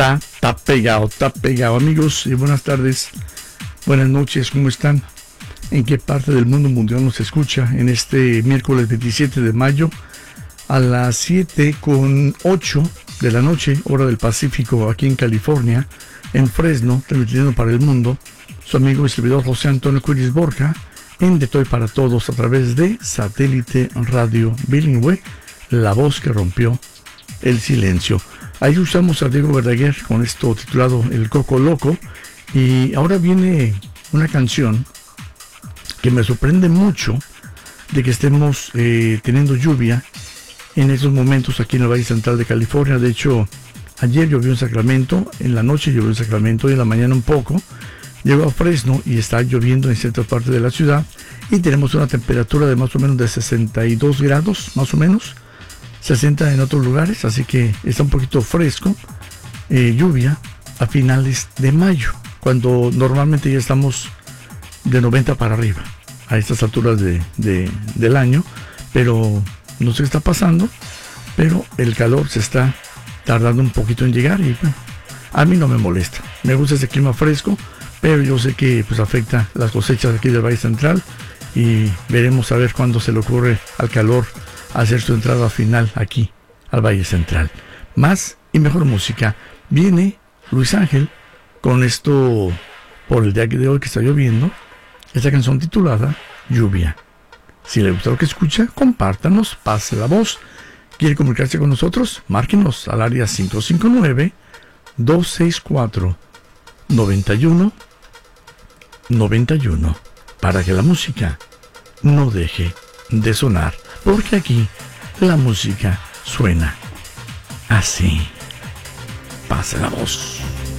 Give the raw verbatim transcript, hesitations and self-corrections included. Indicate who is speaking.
Speaker 1: está, está pegado, está pegado. Amigos, y buenas tardes, buenas noches, ¿cómo están? ¿En qué parte del mundo mundial nos escucha en este miércoles veintisiete de mayo a las siete con ocho de la noche, hora del Pacífico, aquí en California, en Fresno, transmitiendo para el mundo, su amigo y servidor José Antonio Curis Borja, en De Toy para Todos, a través de Satélite Radio Bilingüe, la voz que rompió el silencio. Ahí usamos a Diego Verdaguer con esto titulado El Coco Loco, y ahora viene una canción que me sorprende mucho de que estemos eh, teniendo lluvia en estos momentos aquí en el Valle Central de California. De hecho, ayer llovió en Sacramento, en la noche llovió en Sacramento y en la mañana un poco. Llegó a Fresno y está lloviendo en ciertas partes de la ciudad, y tenemos una temperatura de más o menos de sesenta y dos grados, más o menos, sesenta en otros lugares, así que está un poquito fresco. Eh, lluvia a finales de mayo, cuando normalmente ya estamos de noventa para arriba a estas alturas de, de, del año, pero no sé qué está pasando, pero el calor se está tardando un poquito en llegar, y bueno, a mí no me molesta, me gusta ese clima fresco, pero yo sé que pues afecta las cosechas aquí del Valle Central, y veremos a ver cuándo se le ocurre al calor hacer su entrada final aquí al Valle Central. Más y mejor música. Viene Luis Ángel con esto por el día de hoy que está lloviendo, esta canción titulada Lluvia. Si le gusta lo que escucha, compártanos, pase la voz. ¿Quiere comunicarse con nosotros? Márquenos al área cinco cinco nueve, dos seis cuatro, nueve uno nueve uno para que la música no deje de sonar, porque aquí la música suena así. Pase la voz.